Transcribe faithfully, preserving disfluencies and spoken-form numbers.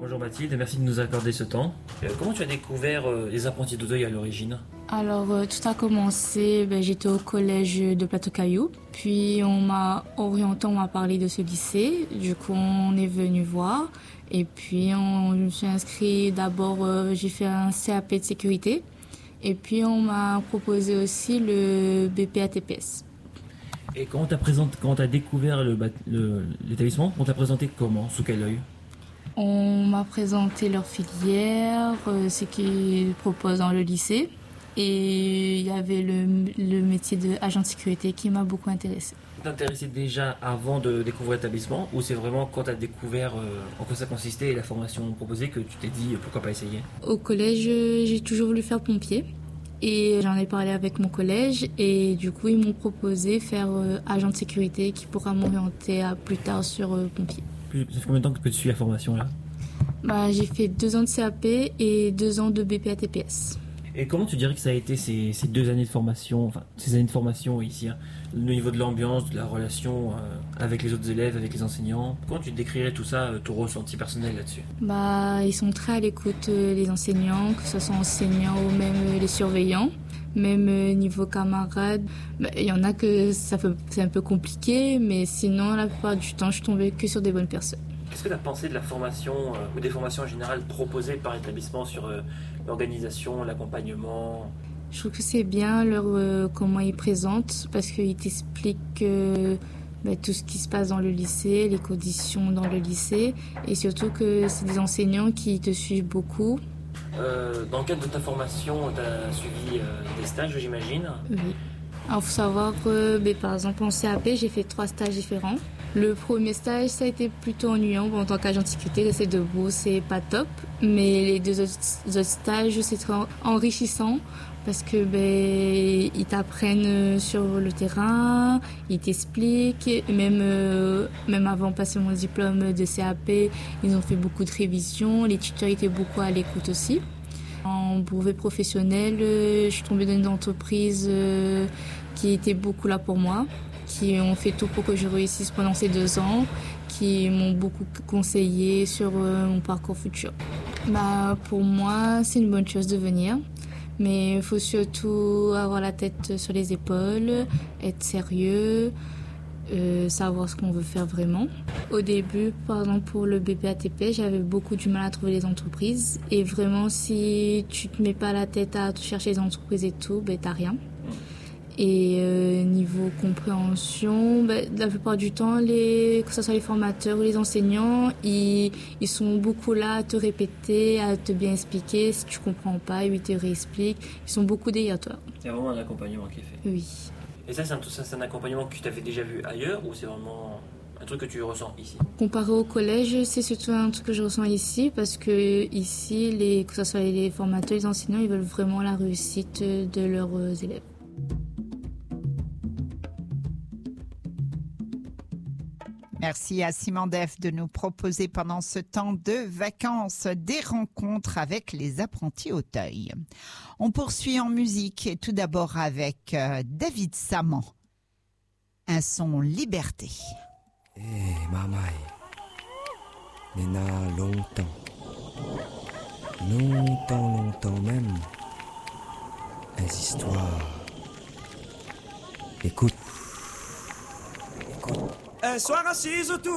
Bonjour Mathilde, merci de nous accorder ce temps. Euh, comment tu as découvert euh, les apprentis d'Auteuil à l'origine? Alors, euh, tout a commencé, ben, j'étais au collège de Plateau-Caillou. Puis, on m'a orienté, on m'a parlé de ce lycée. Du coup, on est venu voir. Et puis, on, je me suis inscrite d'abord, euh, j'ai fait un C A P de sécurité. Et puis, on m'a proposé aussi le B P A T P S. Et quand tu as découvert le, le, l'établissement, on t'a présenté comment? Sous quel œil? On m'a présenté leur filière, euh, ce qu'ils proposent dans le lycée. Et il y avait le, le métier d'agent de sécurité qui m'a beaucoup intéressée. Tu t'intéressais déjà avant de découvrir l'établissement ou c'est vraiment quand tu as découvert euh, en quoi ça consistait et la formation proposée que tu t'es dit euh, pourquoi pas essayer? Au collège, j'ai toujours voulu faire pompier. Et j'en ai parlé avec mon collège et du coup ils m'ont proposé faire euh, agent de sécurité qui pourra m'orienter à plus tard sur euh, pompier. Ça fait combien de temps que tu suis la formation là? Bah, j'ai fait deux ans de C A P et deux ans de B P A T P S. Et comment tu dirais que ça a été ces, ces deux années de formation, enfin ces années de formation ici, hein, le niveau de l'ambiance, de la relation euh, avec les autres élèves, avec les enseignants? Comment tu décrirais tout ça, euh, ton ressenti personnel là-dessus? Bah, ils sont très à l'écoute, euh, les enseignants, que ce soit enseignants ou même euh, les surveillants. Même euh, niveau camarades, bah, il y en a que ça fait, c'est un peu compliqué, mais sinon la plupart du temps je suis tombée que sur des bonnes personnes. Qu'est-ce que tu as pensé de la formation euh, ou des formations en général proposées par l'établissement sur euh, l'organisation, l'accompagnement? Je trouve que c'est bien leur, euh, comment ils présentent parce qu'ils t'expliquent euh, bah, tout ce qui se passe dans le lycée, les conditions dans le lycée et surtout que c'est des enseignants qui te suivent beaucoup. Euh, dans le cadre de ta formation, tu as suivi euh, des stages, j'imagine? Oui. Alors, il faut savoir que, bah, par exemple, en C A P, j'ai fait trois stages différents. Le premier stage, ça a été plutôt ennuyant. Bon, en tant qu'agent de sécurité, rester debout, c'est pas top. Mais les deux autres, autres stages, c'est très enrichissant parce que ben, ils t'apprennent sur le terrain, ils t'expliquent. Même, euh, même avant de passer mon diplôme de C A P, ils ont fait beaucoup de révisions. Les tuteurs étaient beaucoup à l'écoute aussi. En brevet professionnel, euh, je suis tombée dans une entreprise euh, qui était beaucoup là pour moi, qui ont fait tout pour que je réussisse pendant ces deux ans, qui m'ont beaucoup conseillé sur euh, mon parcours futur. Bah, pour moi, c'est une bonne chose de venir, mais il faut surtout avoir la tête sur les épaules, être sérieux, euh, savoir ce qu'on veut faire vraiment. Au début, par exemple pour le B P A T P, j'avais beaucoup du mal à trouver les entreprises et vraiment si tu te mets pas la tête à chercher les entreprises et tout, ben t'as rien. Et euh, niveau compréhension, ben, la plupart du temps, les, que ce soit les formateurs ou les enseignants, ils, ils sont beaucoup là à te répéter, à te bien expliquer. Si tu comprends pas, ils te réexpliquent. Ils sont beaucoup derrière toi. Il y a vraiment un accompagnement qui est fait. Oui. Et ça, c'est un, ça, c'est un accompagnement que tu avais déjà vu ailleurs ou c'est vraiment un truc que tu ressens ici? Comparé au collège, c'est surtout un truc que je ressens ici parce que ici, les, que ce soit les formateurs, les enseignants, ils veulent vraiment la réussite de leurs élèves. Merci à Simandef de nous proposer pendant ce temps de vacances des rencontres avec les apprentis Auteuil. On poursuit en musique et tout d'abord avec euh, David Saman, un son Liberté. Eh, hey, Mamaï, Nena, longtemps, longtemps, longtemps même, les histoires. Écoute, écoute. Un soir assise autour